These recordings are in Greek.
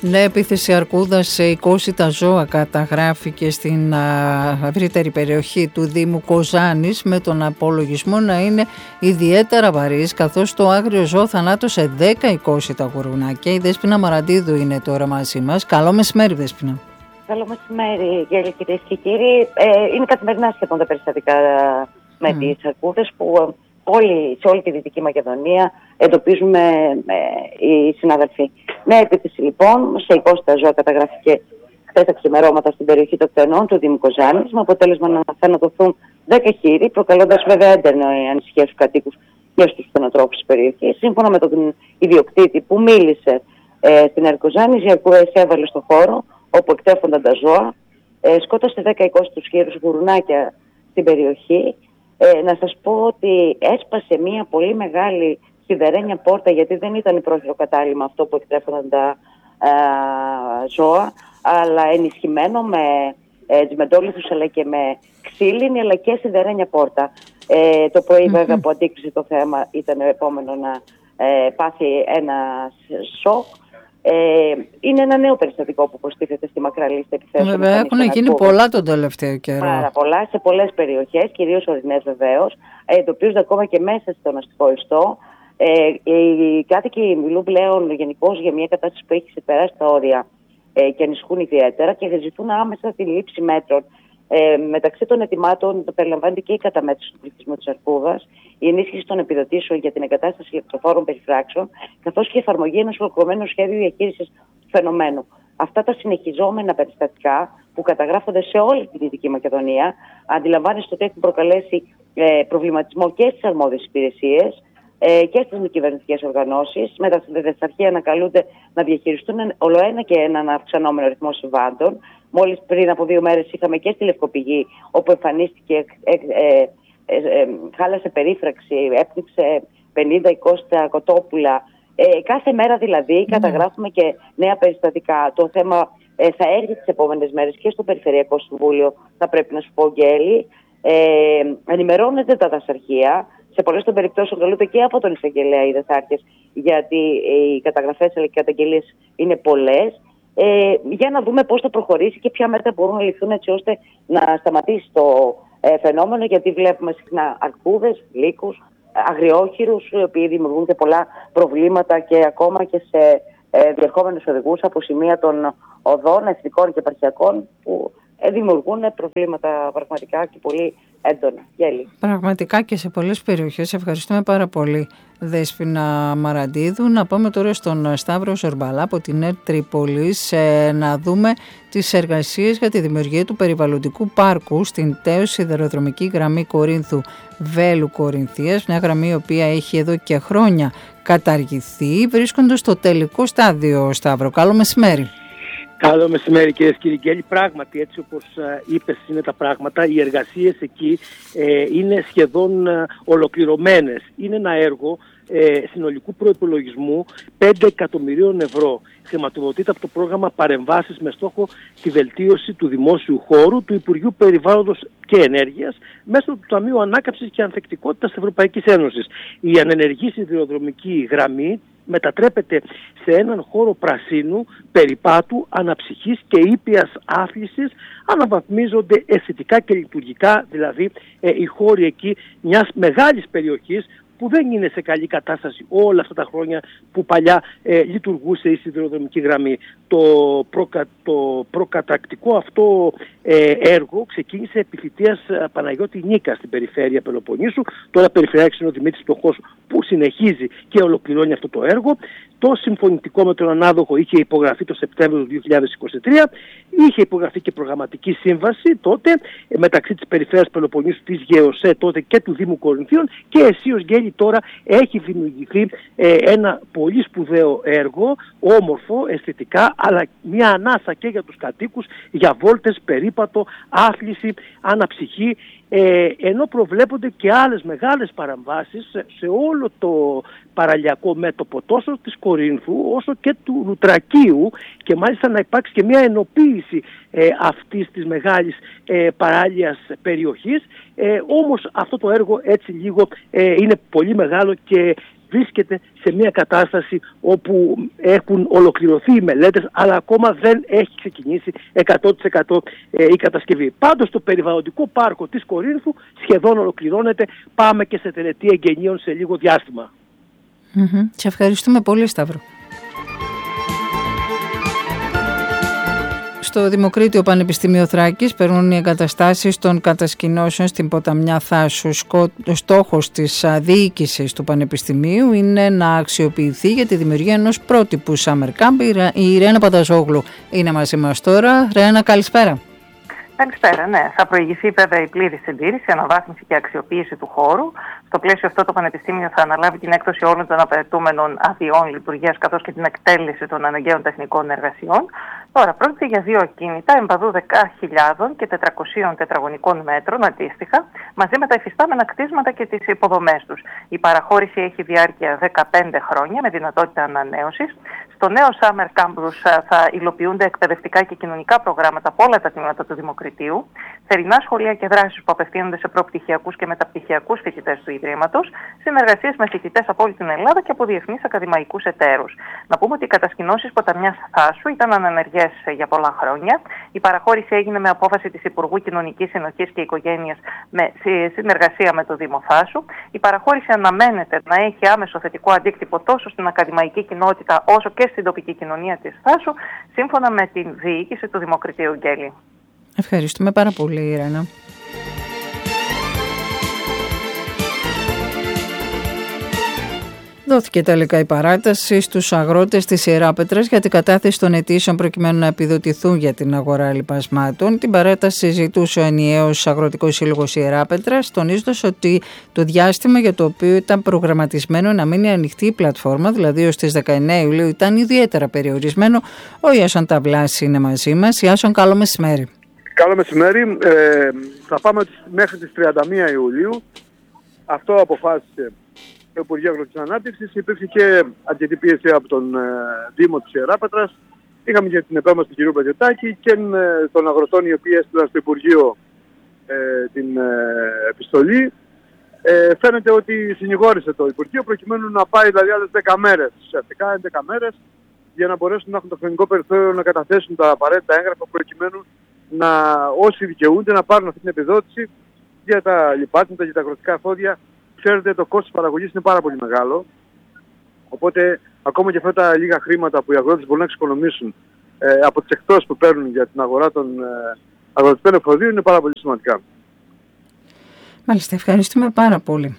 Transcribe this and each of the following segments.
Ναι, επίθεση αρκούδας σε 20 τα ζώα καταγράφηκε στην ευρύτερη περιοχή του Δήμου Κοζάνης, με τον απολογισμό να είναι ιδιαίτερα βαρύς, καθώς το άγριο ζώο θανάτωσε 10-20 τα γουρουνάκια. Η Δέσποινα Μαραντίδου είναι τώρα μαζί μας. Καλό μεσημέρι, Δέσποινα. Καλό μεσημέρι, κυρίες και κύριοι. Είναι καθημερινά σχεδόν τα περιστατικά με τις αρκούδες που σε όλη τη Δυτική Μακεδονία εντοπίζουμε οι συναδελφοί. Νέα επίθεση λοιπόν σε 20 τα ζώα καταγράφηκε χθες τα ξημερώματα στην περιοχή των κτηνών του Δήμου Κοζάνης, με αποτέλεσμα να θανατωθούν 10 χείροι, προκαλώντας βέβαια έντονη ανησυχία στους κατοίκους και στους κτηνοτρόφους της περιοχής. Σύμφωνα με τον ιδιοκτήτη που μίλησε στην Ερκοζάνη, οι αρκούδες έβαλε στο χώρο όπου εκτέφονταν τα ζώα, σκότωσε 10-20 τους χείρους γουρουνάκια στην περιοχή. Να σας πω ότι έσπασε μια πολύ μεγάλη σιδερένια πόρτα, γιατί δεν ήταν πρόχειρο κατάλημα αυτό που εκτέφονταν τα ζώα, αλλά ενισχυμένο με τζιμεντόλιθους αλλά και με ξύλινη αλλά και σιδερένια πόρτα. Το πρωί βέβαια που αντίκρισε το θέμα ήταν επόμενο να πάθει ένα σοκ. Είναι ένα νέο περιστατικό που προστίθεται στη μακρά λίστα επιθέσεων. Βέβαια, έχουν γίνει πολλά τον τελευταίο καιρό. Πάρα πολλά, σε πολλές περιοχές, κυρίως ορεινές βεβαίως. Εντοπίζονται ακόμα και μέσα στον αστικό ιστό. Οι κάτοικοι μιλούν πλέον γενικώς για μια κατάσταση που έχει ξεπεράσει τα όρια και ανησυχούν ιδιαίτερα και ζητούν άμεσα τη λήψη μέτρων. Μεταξύ των ετοιμάτων περιλαμβάνεται και η καταμέτρηση του πληθυσμού της αρκούδας, η ενίσχυση των επιδοτήσεων για την εγκατάσταση ηλεκτροφόρων περιφράξεων, καθώς και η εφαρμογή ενός ολοκληρωμένου σχέδιου διαχείρισης του φαινομένου. Αυτά τα συνεχιζόμενα περιστατικά που καταγράφονται σε όλη τη Δυτική Μακεδονία, αντιλαμβάνεστε ότι έχουν προκαλέσει προβληματισμό και στις αρμόδιες υπηρεσίες και στις μη κυβερνητικές οργανώσεις. Με τα συνδεδευταρχεία ανακαλούνται να διαχειριστούν ολοένα και έναν αυξανόμενο ρυθμό συμβάντων. Μόλις πριν από 2 μέρες είχαμε και στη Λευκοπηγή, όπου εμφανίστηκε, χάλασε περίφραξη, έπνιξε 50-20 κοτόπουλα. Κάθε μέρα δηλαδή καταγράφουμε και νέα περιστατικά. Το θέμα θα έρθει τις επόμενες μέρες και στο Περιφερειακό Συμβούλιο, θα πρέπει να σου πω, Γκέλη. Ενημερώνεται τα δασαρχεία. Σε πολλές των περιπτώσεων καλούνται και από τον εισαγγελέα οι δασάρχες, γιατί οι καταγραφές αλλά και οι καταγγελίες είναι πολλές. Για να δούμε πώς θα προχωρήσει και ποια μέτρα μπορούν να ληφθούν έτσι ώστε να σταματήσει το φαινόμενο, γιατί βλέπουμε συχνά αρκούδες, λύκους, αγριόχειρους, οι οποίοι δημιουργούν και πολλά προβλήματα και ακόμα και σε διερχόμενους οδηγούς από σημεία των οδών, εθνικών και επαρχιακών, που δημιουργούν προβλήματα πραγματικά και πολύ έντονα. Γέλη. Πραγματικά και σε πολλές περιοχές. Ευχαριστούμε πάρα πολύ, Δέσποινα Μαραντίδου. Να πάμε τώρα στον Σταύρο Ζορμπαλά από την ΕΡΤ Τρίπολης, να δούμε τις εργασίες για τη δημιουργία του περιβαλλοντικού πάρκου στην τέως σιδηροδρομική γραμμή Κορίνθου Βέλου Κορινθίας, μια γραμμή η οποία έχει εδώ και χρόνια καταργηθεί, βρίσκοντας στο τελικό στάδιο. Σταύρο, καλό μεσημέρι. Καλό μεσημέρι, κυρίες και κύριοι. Πράγματι, έτσι όπως είπες είναι τα πράγματα, οι εργασίες εκεί είναι σχεδόν ολοκληρωμένες. Είναι ένα έργο συνολικού προϋπολογισμού 5 εκατομμυρίων ευρώ. Χρηματοδοτείται από το πρόγραμμα Παρεμβάσεις με στόχο τη βελτίωση του δημόσιου χώρου του Υπουργείου Περιβάλλοντος και Ενέργειας μέσω του Ταμείου Ανάκαμψης και Ανθεκτικότητας της Ευρωπαϊκής Ένωσης. Η ανενεργή σιδηροδρομική γραμμή μετατρέπεται σε έναν χώρο πρασίνου, περιπάτου, αναψυχής και ήπιας άθλησης. Αναβαθμίζονται αισθητικά και λειτουργικά, δηλαδή οι χώροι εκεί μιας μεγάλης περιοχής που δεν είναι σε καλή κατάσταση όλα αυτά τα χρόνια που παλιά λειτουργούσε η σιδηροδρομική γραμμή. Το προκατακτικό αυτό έργο ξεκίνησε επί θητείας Παναγιώτη Νίκα στην περιφέρεια Πελοποννήσου. Τώρα περιφερειάρχης είναι ο Δημήτρης Πτωχός, που συνεχίζει και ολοκληρώνει αυτό το έργο. Το συμφωνητικό με τον ανάδοχο είχε υπογραφεί το Σεπτέμβριο του 2023. Είχε υπογραφεί και προγραμματική σύμβαση τότε μεταξύ της περιφέρειας Πελοποννήσου, της ΓΕΟΣΕ τότε και του Δήμου Κορινθίων, και αισίως Γκέλη τώρα έχει δημιουργηθεί ένα πολύ σπουδαίο έργο, όμορφο, αισθητικά, αλλά μια ανάσα και για τους κατοίκους, για βόλτες, περίπατο, άθληση, αναψυχή, ενώ προβλέπονται και άλλες μεγάλες παραμβάσεις σε όλο το παραλιακό μέτωπο τόσο της Κορίνθου όσο και του Λουτρακίου, και μάλιστα να υπάρξει και μια ενοποίηση αυτής της μεγάλης παράλιας περιοχής. Όμως αυτό το έργο έτσι λίγο είναι πολύ μεγάλο και βρίσκεται σε μια κατάσταση όπου έχουν ολοκληρωθεί οι μελέτες, αλλά ακόμα δεν έχει ξεκινήσει 100% η κατασκευή. Πάντως το περιβαλλοντικό πάρκο της Κορίνθου σχεδόν ολοκληρώνεται. Πάμε και σε τελετή εγγενείων σε λίγο διάστημα. Σε ευχαριστούμε πολύ, Σταύρο. Στο Δημοκρίτιο Πανεπιστήμιο Θράκης περνούν οι εγκαταστάσεις των κατασκηνώσεων στην ποταμιά Θάσου. Ο στόχος της διοίκησης του Πανεπιστημίου είναι να αξιοποιηθεί για τη δημιουργία ενός πρότυπου Summer Camp. Η Ρένα Πανταζόγλου είναι μαζί μας τώρα. Ρένα, καλησπέρα. Καλησπέρα, ναι. Θα προηγηθεί βέβαια η πλήρη συντήρηση, αναβάθμιση και αξιοποίηση του χώρου. Στο πλαίσιο αυτό, το Πανεπιστήμιο θα αναλάβει την έκδοση όλων των απαιτούμενων αδειών λειτουργίας, καθώς και την εκτέλεση των αναγκαίων τεχνικών εργασιών. Τώρα, πρόκειται για δύο ακίνητα εμπαδού 10.000 και 400 τετραγωνικών μέτρων αντίστοιχα, μαζί με τα υφιστάμενα κτίσματα και τις υποδομές τους. Η παραχώρηση έχει διάρκεια 15 χρόνια με δυνατότητα ανανέωσης. Στο νέο Summer Campus θα υλοποιούνται εκπαιδευτικά και κοινωνικά προγράμματα από όλα τα τμήματα του Δημοκριτείου, θερινά σχολεία και δράσεις που απευθύνονται σε προπτυχιακούς και μεταπτυχιακούς φοιτητές του Ιδρύματος, συνεργασίες με φοιτητές από όλη την Ελλάδα και από διεθνείς ακαδημαϊκούς εταίρους. Να πούμε ότι οι κατασκηνώσεις ποταμιάς Θάσου ήταν ανενεργές για πολλά χρόνια. Η παραχώρηση έγινε με απόφαση της Υπουργού Κοινωνικής Συνοχής και Οικογένειας με συνεργασία με το Δήμο Θάσου. Η παραχώρηση αναμένεται να έχει άμεσο θετικό αντίκτυπο τόσο στην ακαδημαϊκή κοινότητα όσο και στην τοπική κοινωνία της Θάσου, σύμφωνα με την διοίκηση του Δημοκριτείου, Γκέλη. Ευχαριστούμε πάρα πολύ, Ρένα. Δόθηκε τελικά η παράταση στους αγρότες της Ιεράπετρας για την κατάθεση των αιτήσεων προκειμένου να επιδοτηθούν για την αγορά λιπασμάτων. Την παράταση συζητούσε ο ενιαίος Αγροτικός Σύλλογος Ιεράπετρας, τονίζοντας ότι το διάστημα για το οποίο ήταν προγραμματισμένο να μείνει ανοιχτή η πλατφόρμα, δηλαδή ως τις 19 Ιουλίου, ήταν ιδιαίτερα περιορισμένο. Ο Ιάσον Ταβλάς είναι μαζί μας. Ιάσον, καλό μεσημέρι. Καλό μεσημέρι. Θα πάμε μέχρι τις 31 Ιουλίου. Αυτό αποφάσισε το Υπουργείο Αγροτικής Ανάπτυξης. Υπήρξε και αρκετή πίεση από τον Δήμο της Ιεράπετρας. Είχαμε και την επέμβαση του κ. Πετιωτάκη και των αγροτών οι οποίοι έστειλαν στο Υπουργείο την επιστολή. Φαίνεται ότι συνηγόρησε το Υπουργείο προκειμένου να πάει δηλαδή άλλες 10 μέρες, ουσιαστικά 11 μέρες, για να μπορέσουν να έχουν το χρονικό περιθώριο να καταθέσουν τα απαραίτητα έγγραφα προκειμένου να όσοι δικαιούνται να πάρουν αυτή την επιδότηση για τα λιπάσματα, για τα αγροτικά εφόδια. Ξέρετε, το κόστος παραγωγής είναι πάρα πολύ μεγάλο. Οπότε, ακόμα και αυτά τα λίγα χρήματα που οι αγρότες μπορούν να εξοικονομήσουν από τις εκτόσεις που παίρνουν για την αγορά των αγροτικών εφοδίων είναι πάρα πολύ σημαντικά. Μάλιστα, ευχαριστούμε πάρα πολύ.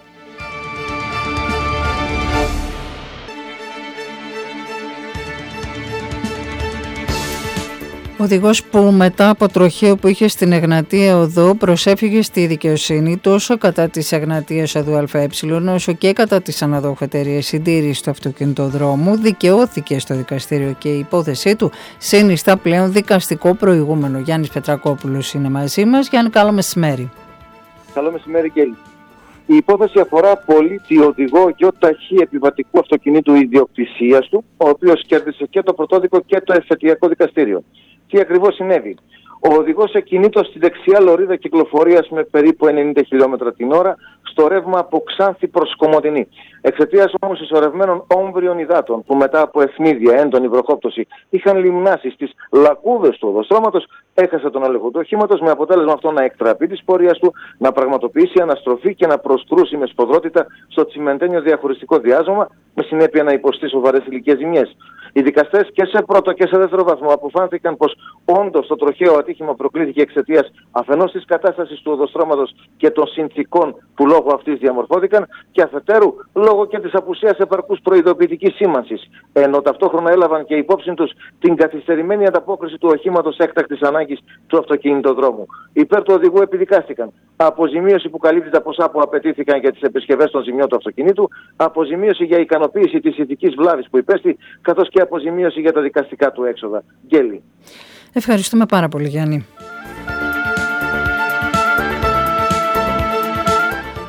Ο οδηγός που μετά από τροχαίο που είχε στην Εγνατία Οδό προσέφυγε στη δικαιοσύνη τόσο κατά της Εγνατίας Οδού ΑΕ όσο και κατά της αναδόχου εταιρείας συντήρησης του αυτοκινητοδρόμου, δικαιώθηκε στο δικαστήριο και η υπόθεσή του συνιστά πλέον δικαστικό προηγούμενο. Γιάννης Πετρακόπουλος είναι μαζί μας. Γιάννη, καλό μεσημέρι. Καλό μεσημέρι, Γκέλη. Η υπόθεση αφορά πολίτη οδηγό γιοταχή επιβατικού αυτοκινήτου ιδιοκτησίας του, ο οποίος κέρδισε και το πρωτόδικο και το εφετειακό δικαστήριο. Τι ακριβώς συνέβη? Ο οδηγός εκκινήτως στη δεξιά λωρίδα κυκλοφορίας με περίπου 90 χιλιόμετρα την ώρα στο ρεύμα από Ξάνθη προς Κομοτηνή. Εξαιτίας όμως ισορρευμένων όμβριων υδάτων που μετά από ευνίδια έντονη βροχόπτωση είχαν λιμνάσει στις λακκούδες του οδοστρώματος, έχασε τον έλεγχο του οχήματος με αποτέλεσμα αυτό να εκτραπεί της πορείας του, να πραγματοποιήσει αναστροφή και να προσκρούσει με σφοδρότητα στο τσιμεντένιο διαχωριστικό διάζωμα, με συνέπεια να υποστεί σοβαρές υλικές ζημιές. Οι δικαστές και σε πρώτο και σε δεύτερο βαθμό αποφάνθηκαν πως όντως το τροχαίο ατύχημα προκλήθηκε εξαιτίας αφενός της κατάστασης του οδοστρώματος και των συνθηκών που λόγω αυτής διαμορφώθηκαν και αφετέρου λόγω και της απουσίας επαρκούς προειδοποιητικής σήμανσης, ενώ ταυτόχρονα έλαβαν και υπόψη τους την καθυστερημένη ανταπόκριση του οχήματος έκτακτης ανάγκης του αυτοκινητοδρόμου. Υπέρ του οδηγού επιδικάστηκαν αποζημίωση που καλύπτει τα ποσά που απαιτήθηκαν για τις επισκευές των ζημιών του αυτοκινήτου, αποζημίωση για ικανοποίηση της ηθικής βλάβης που υπέστη, καθώς και αποζημίωση για τα δικαστικά του έξοδα. Γκέλη. Ευχαριστούμε πάρα πολύ, Γιάννη.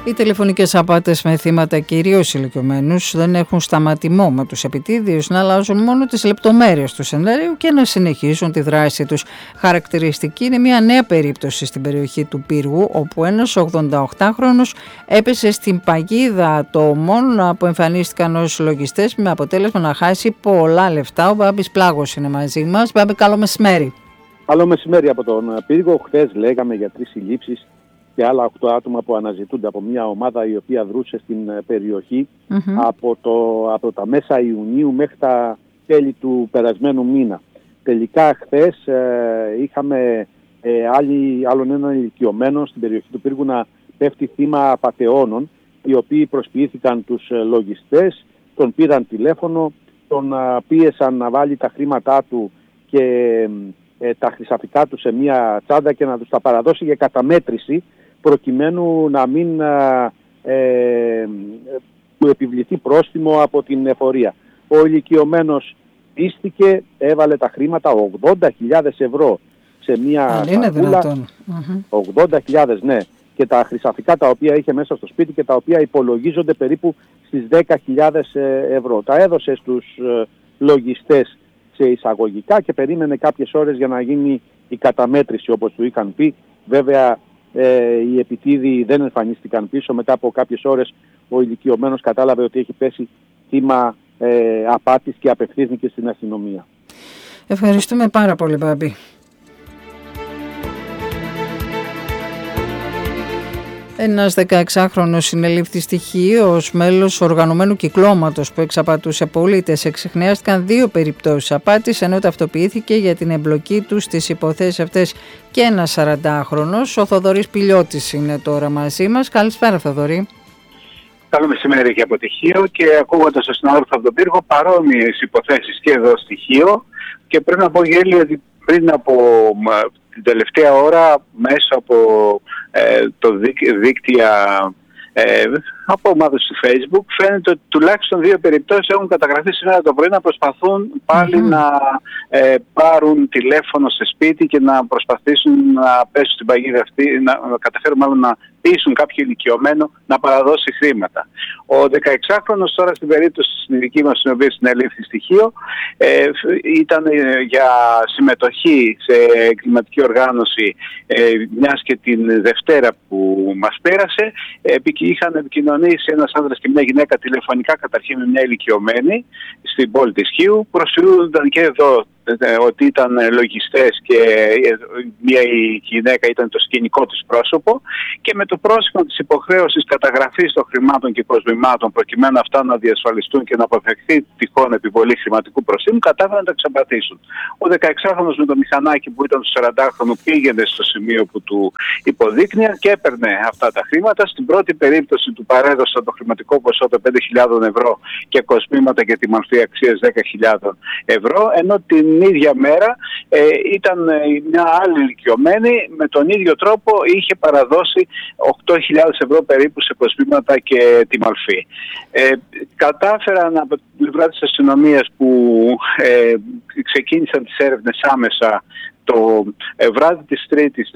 Οι τηλεφωνικές απάτες με θύματα κυρίως ηλικιωμένους δεν έχουν σταματημό, με τους επιτίδιους να αλλάζουν μόνο τις λεπτομέρειες του σενάριου και να συνεχίσουν τη δράση τους. Χαρακτηριστική είναι μια νέα περίπτωση στην περιοχή του Πύργου, όπου ένας 88χρονος έπεσε στην παγίδα ατόμων που εμφανίστηκαν ως λογιστές, με αποτέλεσμα να χάσει πολλά λεφτά. Ο Μπάμπης Πλάγος είναι μαζί μας. Μπάμπη, καλό μεσημέρι. Καλό μεσημέρι από τον Πύργο. Χθες λέγαμε για 3 συλλήψεις και άλλα 8 άτομα που αναζητούνται από μια ομάδα η οποία δρούσε στην περιοχή από τα μέσα Ιουνίου μέχρι τα τέλη του περασμένου μήνα. Τελικά χθες είχαμε άλλον έναν ηλικιωμένο στην περιοχή του Πύργου να πέφτει θύμα απατεώνων, οι οποίοι προσποιήθηκαν τους λογιστές, τον πήραν τηλέφωνο, τον πίεσαν να βάλει τα χρήματά του και τα χρυσαφικά του σε μια τσάντα και να τους τα παραδώσει για καταμέτρηση, προκειμένου να μην του επιβληθεί πρόστιμο από την εφορία. Ο ηλικιωμένος πίστηκε, έβαλε τα χρήματα, 80.000 ευρώ σε μια σακούλα. 80.000, ναι. Και τα χρυσαφικά τα οποία είχε μέσα στο σπίτι και τα οποία υπολογίζονται περίπου στις 10.000 ευρώ. Τα έδωσε στους λογιστές σε εισαγωγικά και περίμενε κάποιες ώρες για να γίνει η καταμέτρηση, όπως του είχαν πει. Βέβαια οι επιτίδιοι δεν εμφανίστηκαν πίσω. Μετά από κάποιες ώρες ο ηλικιωμένος κατάλαβε ότι έχει πέσει θύμα απάτης και απευθύνθηκε στην αστυνομία. Ευχαριστούμε πάρα πολύ, Μπάμπη. Ένας 16χρονος συνελήφθη στοιχείο ως μέλος οργανωμένου κυκλώματος που εξαπατούσε πολίτες. Εξιχνιάστηκαν 2 περιπτώσεις απάτης, ενώ ταυτοποιήθηκε για την εμπλοκή του στις υποθέσεις αυτές και ένας 40χρονος. Ο Θοδωρής Πηλιώτης είναι τώρα μαζί μας. Καλησπέρα, Θοδωρή. Καλό μεσημέρι και από Τυχείο, και ακούγοντας τον συνάδελφο από τον Πύργο, παρόμοιες υποθέσεις και εδώ στοιχείο, και πρέπει να πω, Γέλη, ότι πριν από την τελευταία ώρα μέσα από το δίκτυα από ομάδες του Facebook φαίνεται ότι τουλάχιστον 2 περιπτώσεις έχουν καταγραφεί σήμερα το πρωί να προσπαθούν πάλι να πάρουν τηλέφωνο σε σπίτι και να προσπαθήσουν να πέσουν στην παγίδα αυτή, να καταφέρουν μάλλον να πείσουν κάποιο ηλικιωμένο να παραδώσει χρήματα. Ο 16χρονος τώρα στην περίπτωση στην δική μας, στην οποία συνελήφθη στοιχείο, ήταν για συμμετοχή σε εγκληματική οργάνωση, μιας και την Δευτέρα που μας πέρασε είχαν επικοινωνήσει ένας άνδρας και μια γυναίκα τηλεφωνικά, καταρχήν με μια ηλικιωμένη στην πόλη της Χίου. Προσφυλούνταν και εδώ ότι ήταν λογιστές και μια γυναίκα ήταν το σκηνικό της πρόσωπο, και με το πρόσημο της υποχρέωσης καταγραφής των χρημάτων και προσβημάτων προκειμένου αυτά να διασφαλιστούν και να αποφευχθεί τυχόν επιβολή χρηματικού προστίμου, κατάφεραν να τα εξαπατήσουν. Ο 16χρονος με το μηχανάκι που ήταν του 40χρονου πήγαινε στο σημείο που του υποδείκνυαν και έπαιρνε αυτά τα χρήματα. Στην πρώτη περίπτωση του παρέδωσαν το χρηματικό ποσό των 5.000 ευρώ και κοσμήματα για τη μορφή αξίας 10.000 ευρώ, ενώ την ίδια μέρα ήταν μια άλλη ηλικιωμένη, με τον ίδιο τρόπο είχε παραδώσει 8.000 ευρώ περίπου σε κοσμήματα και τη μορφή. Κατάφεραν από την πλευρά της αστυνομίας που ξεκίνησαν τις έρευνες άμεσα το βράδυ της Τρίτης,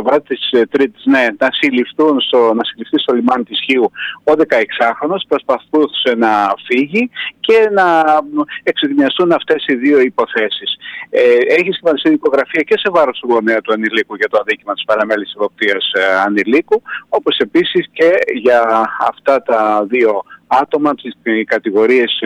να συλληφθεί στο λιμάνι της Χίου ο 16χρονος, προσπαθούσε να φύγει και να εξετιμιαστούν αυτές οι 2 υποθέσεις. Έχει σχηματιστεί δικογραφία και σε βάρος του γονέα του ανηλίκου για το αδίκημα της παραμέλησης εποπτείας ανηλίκου, όπως επίσης και για αυτά τα 2 άτομα, οι κατηγορίες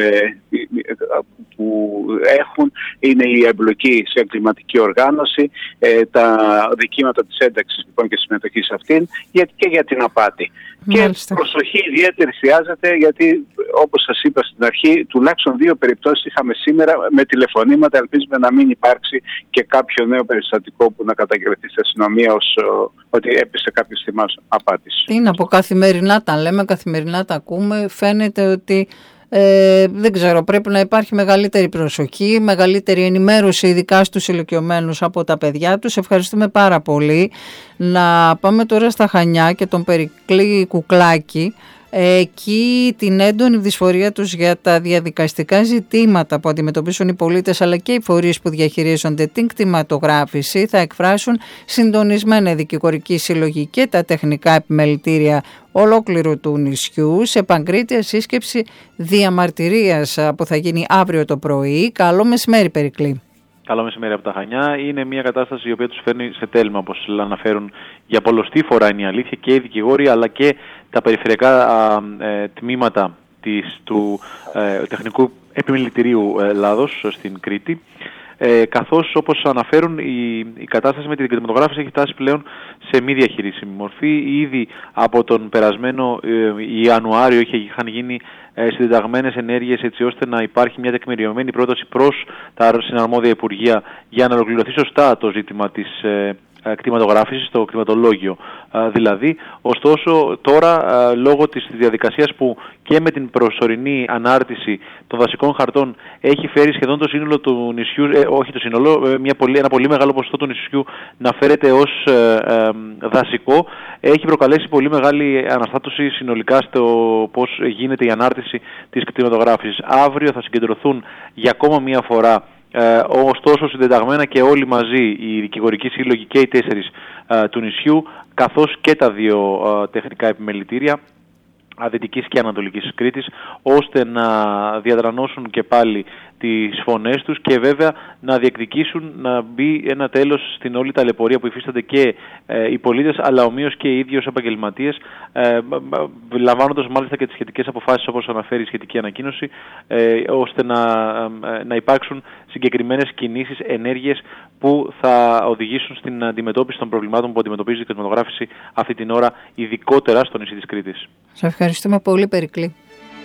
που έχουν είναι η εμπλοκή σε εγκληματική οργάνωση, τα δικήματα της ένταξης λοιπόν και συμμετοχή σε αυτήν, και για την απάτη. Μάλιστα. Και προσοχή ιδιαίτερη χρειάζεται, γιατί όπως σας είπα στην αρχή, τουλάχιστον 2 περιπτώσεις είχαμε σήμερα με τηλεφωνήματα. Ελπίζουμε να μην υπάρξει και κάποιο νέο περιστατικό που να καταγγελθεί στην αστυνομία ως ότι έπεσε κάποιος θυμός απάτης. Τι να πω, καθημερινά τα λέμε, καθημερινά τα ακούμε. Φαίνεται ότι δεν ξέρω, πρέπει να υπάρχει μεγαλύτερη προσοχή, μεγαλύτερη ενημέρωση, ειδικά στους ηλικιωμένους από τα παιδιά τους. Ευχαριστούμε πάρα πολύ. Να πάμε τώρα στα Χανιά και τον Περικλή Κουκλάκη, εκεί την έντονη δυσφορία τους για τα διαδικαστικά ζητήματα που αντιμετωπίσουν οι πολίτες αλλά και οι φορείς που διαχειρίζονται την κτηματογράφηση, θα εκφράσουν συντονισμένα δικηγορική συλλογή και τα τεχνικά επιμελητήρια ολόκληρου του νησιού σε παγκρίτια σύσκεψη διαμαρτυρίας που θα γίνει αύριο το πρωί. Καλό μεσημέρι, Περικλή. Καλό μεσημέρι από τα Χανιά. Είναι μια κατάσταση η οποία τους φέρνει σε τέλμα, όπως αναφέρουν για πολλοστή φορά, είναι η αλήθεια, και οι δικηγόροι αλλά και τα περιφερειακά τμήματα του Τεχνικού Επιμελητηρίου Ελλάδος στην Κρήτη. Καθώς, όπως αναφέρουν, η κατάσταση με την κτηματογράφηση έχει φτάσει πλέον σε μη διαχειρίσιμη μορφή. Ήδη από τον περασμένο Ιανουάριο είχαν γίνει συντεταγμένες ενέργειες έτσι ώστε να υπάρχει μια τεκμηριωμένη πρόταση προς τα συναρμόδια Υπουργεία για να ολοκληρωθεί σωστά το ζήτημα της κτηματογράφησης, το κτηματολόγιο δηλαδή. Ωστόσο τώρα λόγω της διαδικασίας που και με την προσωρινή ανάρτηση των δασικών χαρτών έχει φέρει σχεδόν το σύνολο του νησιού, όχι το σύνολο, ένα πολύ μεγάλο ποσοστό του νησιού να φέρεται ως δασικό, έχει προκαλέσει πολύ μεγάλη αναστάτωση συνολικά στο πώς γίνεται η ανάρτηση της κτηματογράφησης. Αύριο θα συγκεντρωθούν για ακόμα μία φορά, ωστόσο συντεταγμένα και όλοι μαζί, οι δικηγορικοί σύλλογοι και οι 4 του νησιού, καθώς και τα 2 τεχνικά επιμελητήρια Δυτικής και Ανατολικής Κρήτης, ώστε να διαδρανώσουν και πάλι τις φωνές τους και βέβαια να διεκδικήσουν να μπει ένα τέλος στην όλη ταλαιπωρία που υφίστανται και οι πολίτες, αλλά ομοίως και οι ίδιοι ως επαγγελματίες, λαμβάνοντας μάλιστα και τις σχετικές αποφάσεις όπως αναφέρει η σχετική ανακοίνωση, ώστε να υπάρξουν συγκεκριμένες κινήσεις, ενέργειες που θα οδηγήσουν στην αντιμετώπιση των προβλημάτων που αντιμετωπίζει η κτηματογράφηση αυτή την ώρα, ειδικότερα στο νησί της Κρήτης. Σας ευχαριστούμε πολύ, Περικλή.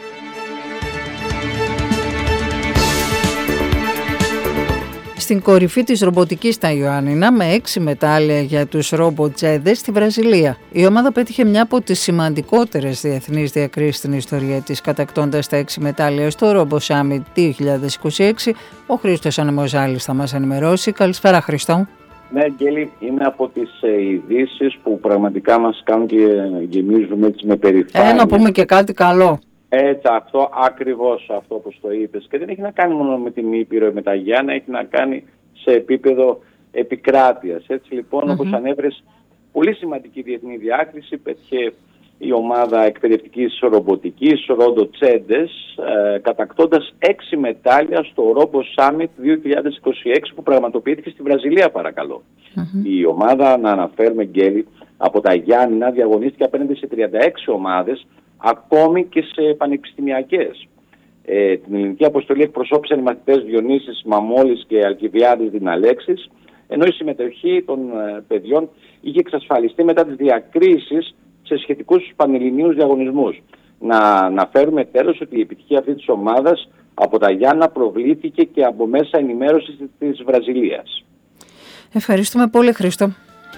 Στην κορυφή της ρομποτικής στα Ιωάννινα, με 6 μετάλλια για τους ρομποτζέδες στη Βραζιλία. Η ομάδα πέτυχε μια από τις σημαντικότερες διεθνείς διακρίσεις στην ιστορία της, κατακτώντας τα 6 μετάλλια στο Robo Summit 2026. Ο Χρήστος Ανεμοζάλης θα μας ενημερώσει. Καλησπέρα, Χρήστο. Ναι, Αγγέλη, είναι από τις ειδήσεις που πραγματικά μας κάνουν και γεμίζουμε έτσι με περηφάνεια. Να πούμε και κάτι καλό. Έτσι, αυτό ακριβώς αυτό όπως το είπες. Και δεν έχει να κάνει μόνο με την Ήπειρο, με τα Γιάννα, έχει να κάνει σε επίπεδο επικράτειας. Έτσι λοιπόν, όπως ανέφερες, πολύ σημαντική διεθνή διάκριση πέτυχε η ομάδα εκπαιδευτικής ρομποτικής RoboChedes, κατακτώντας 6 μετάλλια στο Robo Summit 2026 που πραγματοποιήθηκε στη Βραζιλία, παρακαλώ. Η ομάδα, να αναφέρουμε, Γκέλη, από τα Γιάννηνα διαγωνίστηκε απέναντι σε 36 ομάδες, ακόμη και σε πανεπιστημιακές. Την ελληνική αποστολή εκπροσώπησαν οι μαθητές Διονύσης Μαμόλης και Αλκιβιάδης Διναλέξης, ενώ η συμμετοχή των παιδιών είχε εξασφαλιστεί μετά τις διακρίσεις σε σχετικούς πανελληνίους διαγωνισμούς. Να αναφέρουμε τέλος ότι η επιτυχία αυτή της ομάδας από τα Γιάννα προβλήθηκε και από μέσα ενημέρωσης της Βραζιλίας. Ευχαριστούμε πολύ, Χρήστο.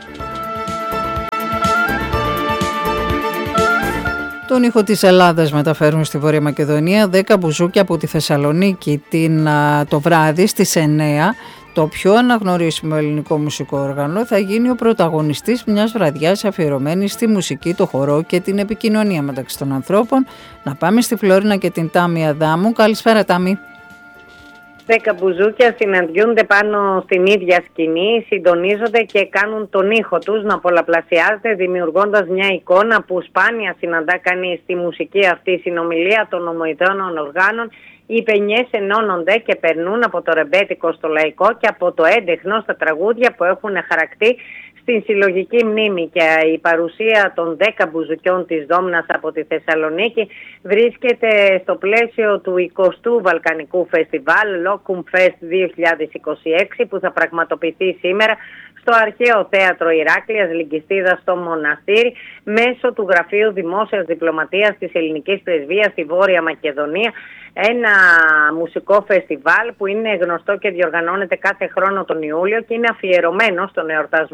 Τον ήχο της Ελλάδας μεταφέρουν στη Βόρεια Μακεδονία 10 μπουζούκια από τη Θεσσαλονίκη το βράδυ στις 9. Το πιο αναγνωρίσιμο ελληνικό μουσικό όργανο θα γίνει ο πρωταγωνιστής μιας βραδιάς αφιερωμένης στη μουσική, το χορό και την επικοινωνία μεταξύ των ανθρώπων. Να πάμε στη Φλόρινα και την Τάμι Αδάμου. Καλησπέρα, Τάμι. 10 μπουζούκια συναντιούνται πάνω στην ίδια σκηνή, συντονίζονται και κάνουν τον ήχο τους να πολλαπλασιάζεται, δημιουργώντας μια εικόνα που σπάνια συναντά κανείς στη μουσική αυτή συνομιλία των ομοειδώνων οργάνων. Οι παινιές ενώνονται και περνούν από το ρεμπέτικο στο λαϊκό και από το έντεχνο στα τραγούδια που έχουν χαρακτή στην συλλογική μνήμη, και η παρουσία των 10 μπουζουκιών της Δόμνας από τη Θεσσαλονίκη βρίσκεται στο πλαίσιο του 20ου Βαλκανικού Φεστιβάλ Locum Fest 2026 που θα πραγματοποιηθεί σήμερα στο αρχαίο θέατρο Ηράκλειας Λυγκιστίδας στο Μοναστήρι μέσω του Γραφείου Δημόσιας Διπλωματίας της Ελληνικής Πρεσβείας στη Βόρεια Μακεδονία. Ένα μουσικό φεστιβάλ που είναι γνωστό και διοργανώνεται κάθε χρόνο τον Ιούλιο και είναι αφιερωμένο στον εορτασμό του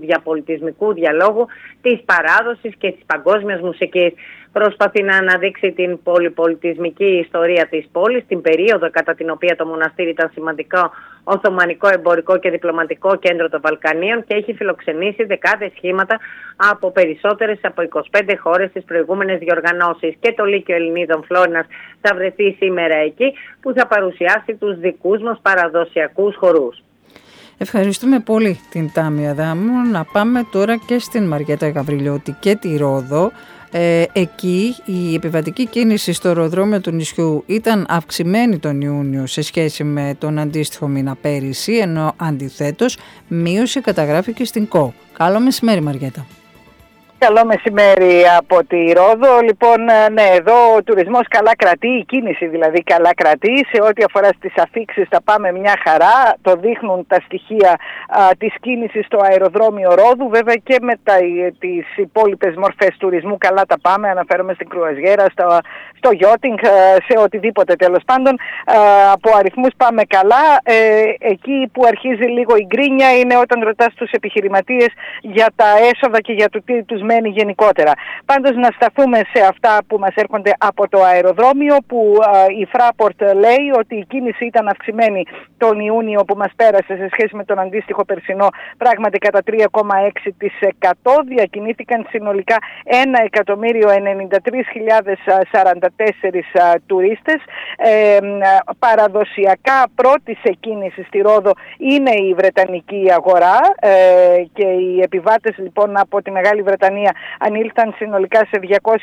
διαπολιτισμικού διαλόγου, της παράδοσης και της παγκόσμιας μουσικής. Προσπαθεί να αναδείξει την πολυπολιτισμική ιστορία της πόλης, την περίοδο κατά την οποία το μοναστήρι ήταν σημαντικό Οθωμανικό εμπορικό και διπλωματικό κέντρο των Βαλκανίων και έχει φιλοξενήσει δεκάδες σχήματα από περισσότερες από 25 χώρες στις προηγούμενες διοργανώσεις. Και το Λύκειο Ελληνίδων Φλόρινας θα βρεθεί σήμερα εκεί, που θα παρουσιάσει τους δικούς μας παραδοσιακούς χορούς. Ευχαριστούμε πολύ την Τάμια Δάμου. Να πάμε τώρα και στην Μαριέτα Γαβριλιώτη και τη Ρόδο. Εκεί η επιβατική κίνηση στο αεροδρόμιο του νησιού ήταν αυξημένη τον Ιούνιο σε σχέση με τον αντίστοιχο μήνα πέρυσι, ενώ αντιθέτως μείωση καταγράφηκε στην ΚΟ. Καλό μεσημέρι, Μαριέτα. Καλό μεσημέρι από τη Ρόδο. Λοιπόν, ναι, εδώ ο τουρισμός καλά κρατεί, η κίνηση δηλαδή καλά κρατεί. Σε ό,τι αφορά στις αφίξεις τα πάμε μια χαρά. Το δείχνουν τα στοιχεία της κίνησης στο αεροδρόμιο Ρόδου. Βέβαια και με τις υπόλοιπες μορφές τουρισμού καλά τα πάμε. Αναφέρομαι στην κρουαζιέρα, στο γιότινγκ, σε οτιδήποτε τέλος πάντων. Από αριθμούς πάμε καλά. Εκεί που αρχίζει λίγο η γκρίνια είναι όταν ρωτάς τους επιχειρηματίες για τα έσοδα και για το τι τους μένει γενικότερα. Πάντως να σταθούμε σε αυτά που μας έρχονται από το αεροδρόμιο, που η Fraport λέει ότι η κίνηση ήταν αυξημένη τον Ιούνιο που μας πέρασε σε σχέση με τον αντίστοιχο περσινό, πράγματι κατά 3,6%. Διακινήθηκαν συνολικά 1.093.044 τουρίστες. Παραδοσιακά πρώτη σε κίνηση στη Ρόδο είναι η Βρετανική αγορά και οι επιβάτες λοιπόν από τη Μεγάλη Βρετανία ανήλθαν συνολικά σε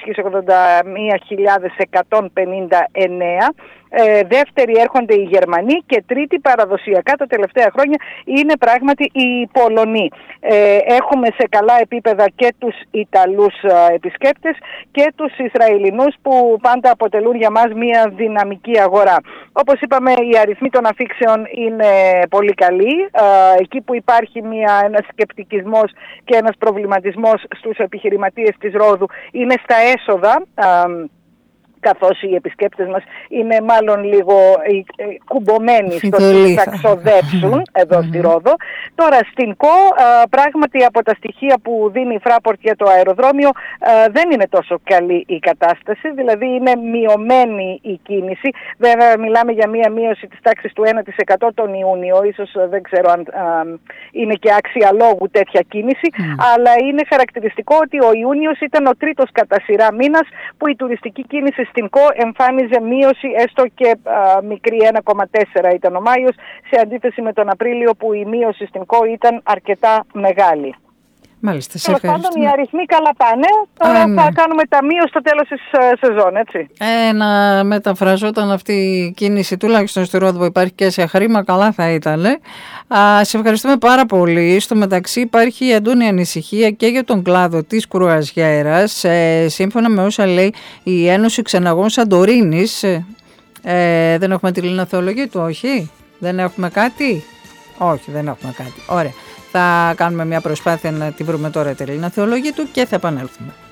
281.159. Δεύτερη έρχονται οι Γερμανοί και τρίτη παραδοσιακά τα τελευταία χρόνια είναι πράγματι οι Πολωνοί. Έχουμε σε καλά επίπεδα και τους Ιταλούς επισκέπτες και τους Ισραηλινούς, που πάντα αποτελούν για μας μια δυναμική αγορά. Όπως είπαμε, οι αριθμοί των αφήξεων είναι πολύ καλοί. Εκεί που υπάρχει ένας σκεπτικισμός και ένας προβληματισμός στους επιχειρηματίες της Ρόδου είναι στα έσοδα, καθώς οι επισκέπτες μας είναι μάλλον λίγο κουμπωμένοι στο τι θα ξοδέψουν εδώ στη Ρόδο. Τώρα στην ΚΟ, πράγματι από τα στοιχεία που δίνει η Fraport για το αεροδρόμιο, δεν είναι τόσο καλή η κατάσταση, δηλαδή είναι μειωμένη η κίνηση. Βέβαια μιλάμε για μία μείωση της τάξης του 1% τον Ιούνιο, ίσως δεν ξέρω αν είναι και άξια λόγου τέτοια κίνηση, αλλά είναι χαρακτηριστικό ότι ο Ιούνιος ήταν ο τρίτος κατά σειρά μήνας που η τουριστική κίνηση στην ΚΟ εμφάνιζε μείωση, έστω και μικρή, 1,4 ήταν ο Μάιος, σε αντίθεση με τον Απρίλιο που η μείωση στην ΚΟ ήταν αρκετά μεγάλη. Μάλιστα, σε ευχαριστούμε. Πάντων, οι αριθμοί καλά πάνε. Τώρα θα κάνουμε ταμείο στο τέλος της σεζόν, έτσι. Να μεταφραζόταν αυτή η κίνηση, τουλάχιστον στη Ρόδο που υπάρχει και σε χρήμα, καλά θα ήταν. Σε ευχαριστούμε πάρα πολύ. Στο μεταξύ υπάρχει έντονη ανησυχία και για τον κλάδο της κρουαζιέρας. Σύμφωνα με όσα λέει η Ένωση Ξεναγών Σαντορίνης, δεν έχουμε τη Λίνα Θεολογίτου, όχι? Δεν έχουμε κάτι? Όχι, δεν έχουμε κάτι. Ωραία. Θα κάνουμε μια προσπάθεια να τη βρούμε τώρα τη Λίνα Θεολογίτου και θα επανέλθουμε.